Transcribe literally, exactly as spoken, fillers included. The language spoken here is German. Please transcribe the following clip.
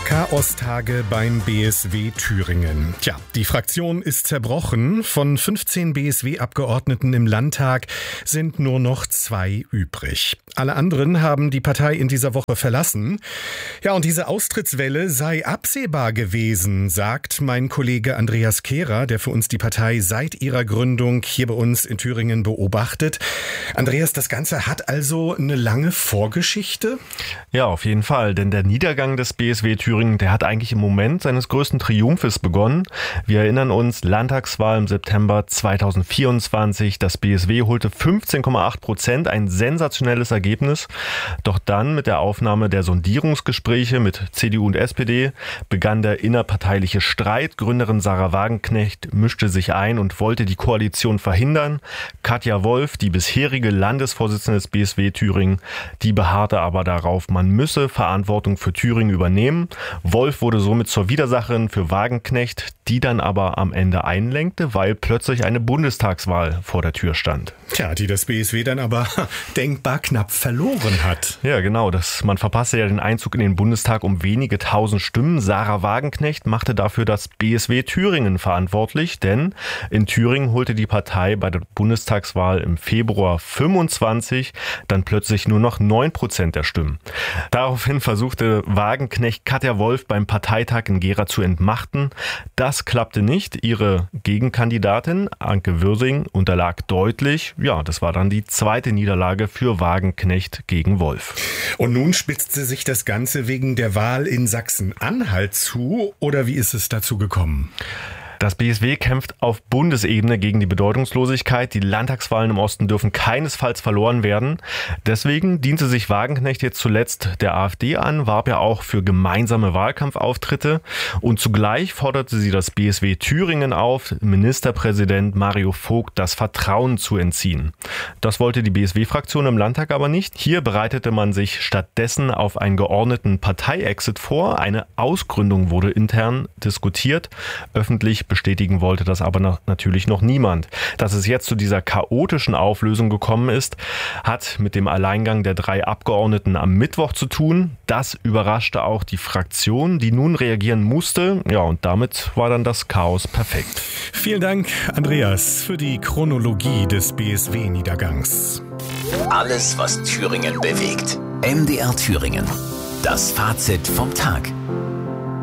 Chaostage beim B S W Thüringen. Tja, die Fraktion ist zerbrochen. Von fünfzehn B S W-Abgeordneten im Landtag sind nur noch zwei übrig. Alle anderen haben die Partei in dieser Woche verlassen. Ja, und diese Austrittswelle sei absehbar gewesen, sagt mein Kollege Andreas Kehrer, der für uns die Partei seit ihrer Gründung hier bei uns in Thüringen beobachtet. Andreas, das Ganze hat also eine lange Vorgeschichte? Ja, auf jeden Fall, denn der Niedergang des B S W Thüringen, der hat eigentlich im Moment seines größten Triumphes begonnen. Wir erinnern uns, Landtagswahl im September zweitausendvierundzwanzig. Das B S W holte fünfzehn Komma acht Prozent, ein sensationelles Ergebnis. Doch dann mit der Aufnahme der Sondierungsgespräche mit C D U und S P D begann der innerparteiliche Streit. Gründerin Sarah Wagenknecht mischte sich ein und wollte die Koalition verhindern. Katja Wolf, die bisherige Landesvorsitzende des B S W Thüringen, die beharrte aber darauf, man müsse Verantwortung für Thüringen übernehmen. Wolf wurde somit zur Widersacherin für Wagenknecht, die dann aber am Ende einlenkte, weil plötzlich eine Bundestagswahl vor der Tür stand. Tja, die das B S W dann aber denkbar knapp verloren hat. Ja, genau. Das, man verpasste ja den Einzug in den Bundestag um wenige tausend Stimmen. Sarah Wagenknecht machte dafür das B S W Thüringen verantwortlich, denn in Thüringen holte die Partei bei der Bundestagswahl im Februar fünfundzwanzig dann plötzlich nur noch neun Prozent der Stimmen. Daraufhin versuchte Wagenknecht Katja Wolf beim Parteitag in Gera zu entmachten. Das klappte nicht. Ihre Gegenkandidatin Anke Würsing unterlag deutlich. Ja, das war dann die zweite Niederlage für Wagenknecht gegen Wolf. Und nun spitzte sich das Ganze wegen der Wahl in Sachsen-Anhalt zu. Oder wie ist es dazu gekommen? Das B S W kämpft auf Bundesebene gegen die Bedeutungslosigkeit. Die Landtagswahlen im Osten dürfen keinesfalls verloren werden. Deswegen diente sich Wagenknecht jetzt zuletzt der AfD an, warb ja auch für gemeinsame Wahlkampfauftritte. Und zugleich forderte sie das B S W Thüringen auf, Ministerpräsident Mario Vogt das Vertrauen zu entziehen. Das wollte die B S W-Fraktion im Landtag aber nicht. Hier bereitete man sich stattdessen auf einen geordneten Parteiexit vor. Eine Ausgründung wurde intern diskutiert. Öffentlich bestätigen wollte das aber noch, natürlich noch niemand. Dass es jetzt zu dieser chaotischen Auflösung gekommen ist, hat mit dem Alleingang der drei Abgeordneten am Mittwoch zu tun. Das überraschte auch die Fraktion, die nun reagieren musste. Ja, und damit war dann das Chaos perfekt. Vielen Dank, Andreas, für die Chronologie des B S W-Niedergangs. Alles, was Thüringen bewegt. M D R Thüringen. Das Fazit vom Tag.